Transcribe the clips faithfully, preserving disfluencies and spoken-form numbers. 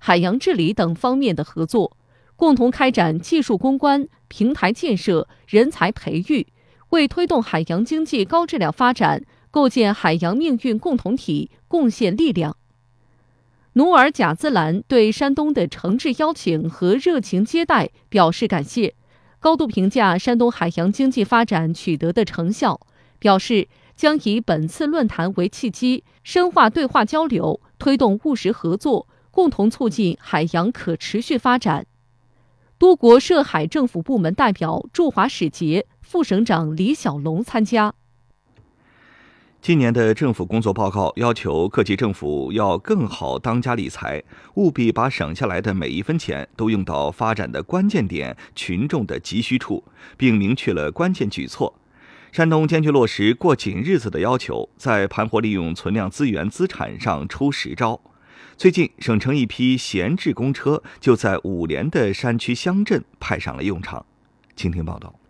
海洋治理等方面的合作，共同开展技术攻关、平台建设、人才培育，为推动海洋经济高质量发展构建海洋命运共同体贡献力量。努尔贾兹兰对山东的诚挚邀请和热情接待表示感谢，高度评价山东海洋经济发展取得的成效，表示将以本次论坛为契机，深化对话交流，推动务实合作，共同促进海洋可持续发展。多国涉海政府部门代表驻华使节、副省长李小龙参加。 今年的政府工作报告要求各级政府要更好当家理财，务必把省下来的每一分钱都用到发展的关键点、群众的急需处，并明确了关键举措。山东坚决落实过紧日子的要求，在盘活利用存量资源资产上出实招。最近，省城一批闲置公车就在五连的山区乡镇派上了用场。请听报道。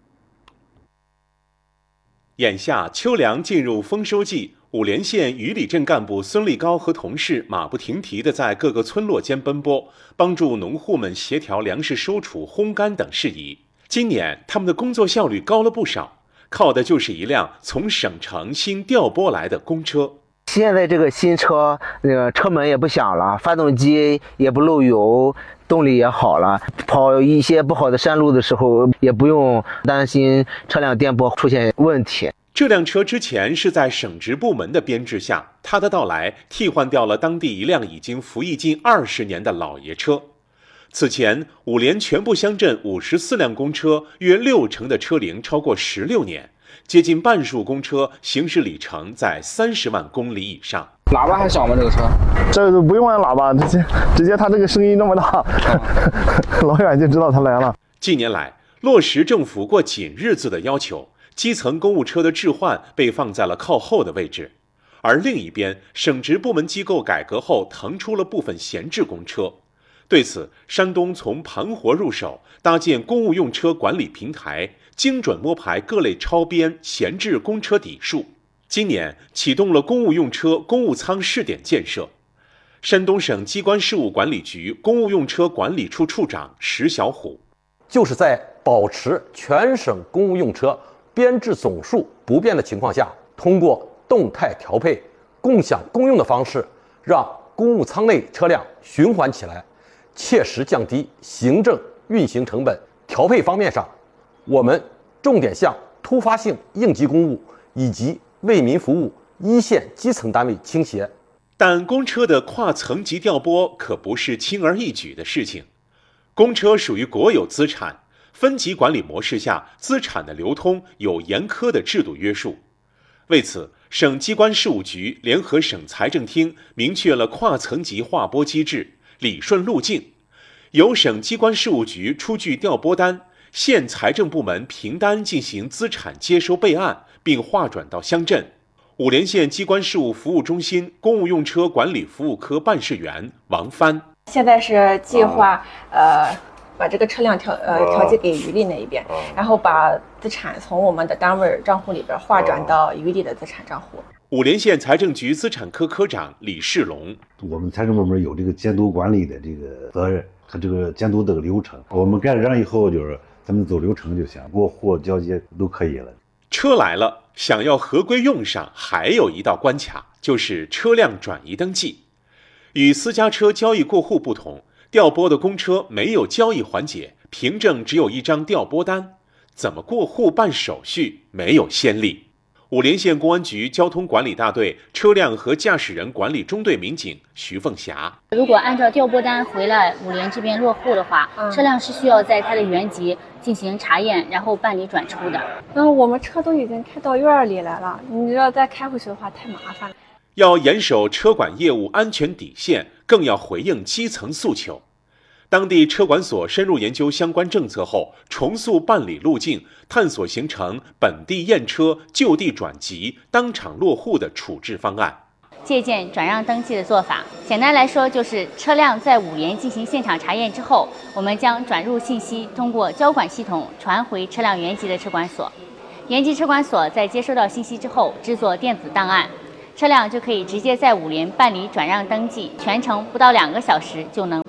眼下秋粮进入丰收季，五连县鱼里镇干部孙立高和同事马不停蹄地在各个村落间奔波，帮助农户们协调粮食收储、烘干等事宜。今年他们的工作效率高了不少，靠的就是一辆从省城新调拨来的公车。 现在这个新车，那个车门也不响了，发动机也不漏油，动力也好了，跑一些不好的山路的时候也不用担心车辆颠簸出现问题。 这辆车之前是在省直部门的编制下，它的到来替换掉了当地一辆已经服役近二十年的老爷车。此前，五连全部乡镇五十四辆公车，约六成的车龄超过十六年，接近半数公车行驶里程在三十万公里以上。 喇叭还响吗？这个车？ 这个不用按喇叭，直接直接它这个声音那么大，嗯、老远就知道它来了。 近年来，落实政府过紧日子的要求，基层公务车的置换被放在了靠后的位置，而另一边，省直部门机构改革后腾出了部分闲置公车。对此，山东从盘活入手，搭建公务用车管理平台，精准摸排各类超编闲置公车底数。今年启动了公务用车公务舱试点建设。山东省机关事务管理局公务用车管理处处长石小虎， 就是在保持全省公务用车编制总数不变的情况下，通过动态调配、共享公用的方式，让公务舱内车辆循环起来，切实降低行政运行成本。调配方面上，我们重点向突发性应急公务以及为民服务一线基层单位倾斜。 但公车的跨层级调拨可不是轻而易举的事情。公车属于国有资产，分级管理模式下，资产的流通有严苛的制度约束。为此，省机关事务局联合省财政厅明确了跨层级划拨机制、理顺路径，由省机关事务局出具调拨单，县财政部门凭单进行资产接收备案，并划转到乡镇。五连县机关事务服务中心公务用车管理服务科办事员王帆， 现在是计划呃把这个车辆调呃调节给余力那一边，然后把资产从我们的单位账户里边划转到余力的资产账户。 五连县财政局资产科科长李世龙， 我们财政部门有这个监督管理的这个责任和这个监督这个流程，我们盖了章以后就是咱们走流程就行，过户交接都可以了。 车来了，想要合规用上，还有一道关卡，就是车辆转移登记。与私家车交易过户不同，调拨的公车没有交易环节，凭证只有一张调拨单，怎么过户办手续没有先例。五连县公安局交通管理大队车辆和驾驶人管理中队民警徐凤霞， 如果按照调拨单回来五连这边落户的话，嗯、车辆是需要在它的原籍进行查验，然后办理转出的。 嗯，我们车都已经开到院里来了，你要再开回去的话太麻烦了。 要严守车管业务安全底线，更要回应基层诉求。当地车管所深入研究相关政策后，重塑办理路径，探索形成本地验车、就地转籍、当场落户的处置方案。 借鉴转让登记的做法，简单来说就是车辆在五连进行现场查验之后，我们将转入信息通过交管系统传回车辆原籍的车管所，原籍车管所在接收到信息之后制作电子档案，车辆就可以直接在五连办理转让登记，全程不到两个小时就能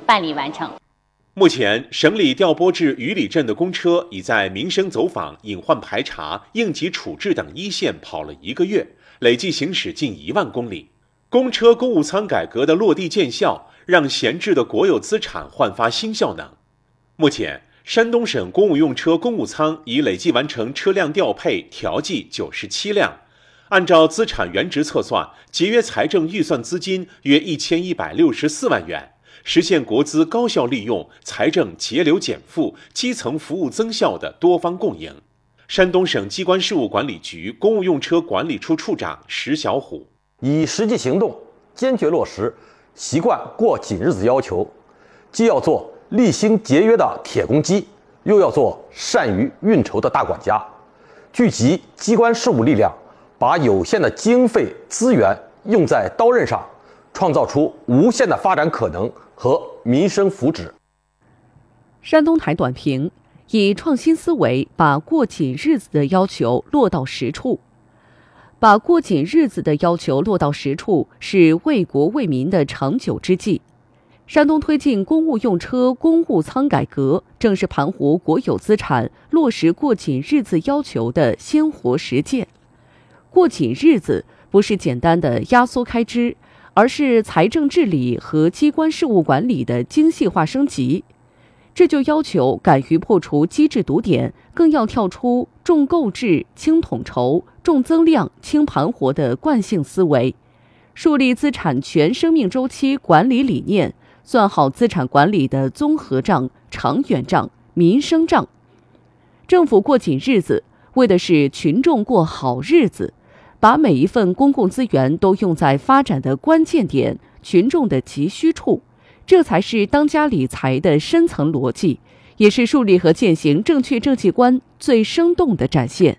办理完成。 目前，省里调拨至鱼里镇的公车已在民生走访、隐患排查、应急处置等一线跑了一个月，累计行驶近一万公里。公车公务舱改革的落地见效，让闲置的国有资产焕发新效能。目前，山东省公务用车公务舱已累计完成车辆调配调剂九十七辆，按照资产原值测算，节约财政预算资金约一千一百六十四万元。实现国资高效利用、财政节流减负、基层服务增效的多方共赢。山东省机关事务管理局公务用车管理处处长石小虎以实际行动坚决落实习惯过紧日子要求，既要做厉行节约的铁公鸡，又要做善于运筹的大管家，聚集机关事务力量，把有限的经费资源用在刀刃上，创造出无限的发展可能和民生福祉。 山东台短评：以创新思维把过紧日子的要求落到实处。把过紧日子的要求落到实处，是为国为民的长久之计。山东推进公务用车公务舱改革，正是盘活国有资产、落实过紧日子要求的鲜活实践。过紧日子不是简单的压缩开支，而是财政治理和机关事务管理的精细化升级。这就要求敢于破除机制堵点，更要跳出重购置、轻统筹、重增量、轻盘活的惯性思维，树立资产全生命周期管理理念，算好资产管理的综合账、长远账、民生账。政府过紧日子，为的是群众过好日子，把每一份公共资源都用在发展的关键点、群众的急需处，这才是当家理财的深层逻辑，也是树立和践行正确政绩观最生动的展现。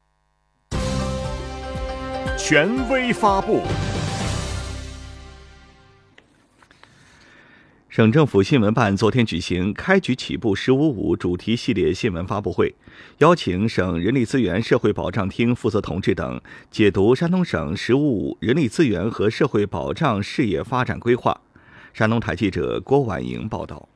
权威发布。 省政府新闻办昨天举行开局起步十五五主题系列新闻发布会，邀请省人力资源社会保障厅负责同志等解读山东省十五五人力资源和社会保障事业发展规划。山东台记者郭婉莹报道。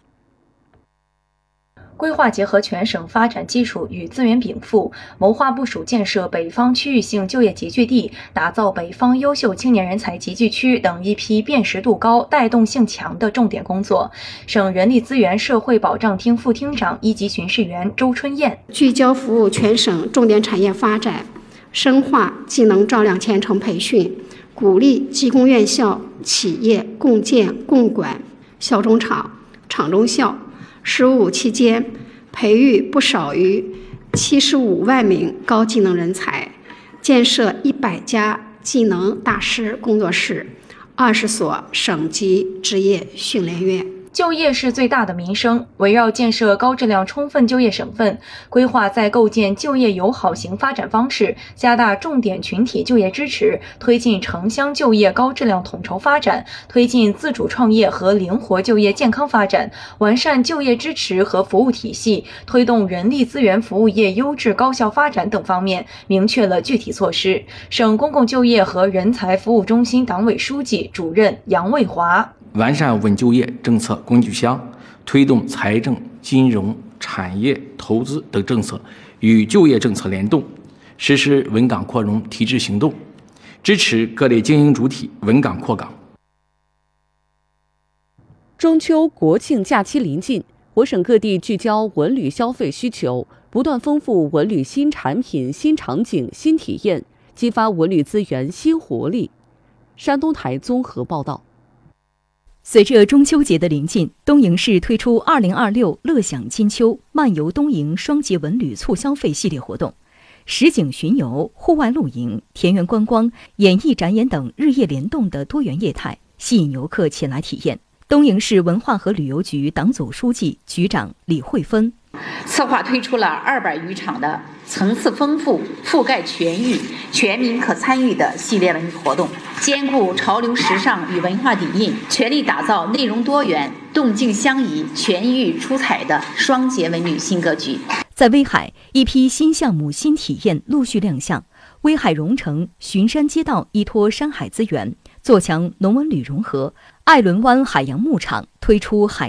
规划结合全省发展基础与资源禀赋，谋划部署建设北方区域性就业集聚地，打造北方优秀青年人才集聚区等一批辨识度高、带动性强的重点工作。省人力资源社会保障厅副厅长一级巡视员周春燕： 聚焦服务全省重点产业发展，深化技能照亮前程培训，鼓励技工院校、企业共建共管、校中厂、厂中校。十五期间，培育不少于七十五万名高技能人才，建设一百家技能大师工作室，二十所省级职业训练院。 就业是最大的民生，围绕建设高质量充分就业省份，规划在构建就业友好型发展方式，加大重点群体就业支持，推进城乡就业高质量统筹发展，推进自主创业和灵活就业健康发展，完善就业支持和服务体系，推动人力资源服务业优质高效发展等方面明确了具体措施。省公共就业和人才服务中心党委书记、主任杨卫华： 完善稳就业政策工具箱，推动财政、金融、产业、投资等政策与就业政策联动，实施稳岗扩容提质行动，支持各类经营主体稳岗扩岗。 中秋国庆假期临近，我省各地聚焦文旅消费需求，不断丰富文旅新产品、新场景、新体验，激发文旅资源新活力。山东台综合报道。 随着中秋节的临近，东营市推出二零二六乐享金秋漫游东营双节文旅促消费系列活动，实景巡游、户外露营、田园观光、演艺展演等日夜联动的多元业态，吸引游客前来体验。东营市文化和旅游局党组书记、局长李慧芬策划推出了二百余场的层次丰富、覆盖全域、全民可参与的系列文旅活动，兼顾潮流时尚与文化底蕴，全力打造内容多元、动静相宜、全域出彩的双节文旅新格局。 在威海，一批新项目、新体验陆续亮相。威海蓉城巡山街道依托山海资源，做强农文旅融合。艾伦湾海洋牧场推出海